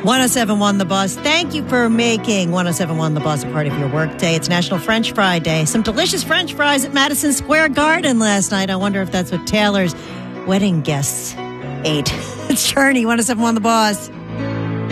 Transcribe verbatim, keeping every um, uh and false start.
one oh seven point one The Buzz. Thank you for making one oh seven point one The Buzz a part of your workday. It's National French Fry Day. Some delicious French fries at Madison Square Garden last night. I wonder if that's what Taylor's wedding guests ate. It's Journey, one oh seven point one The Buzz.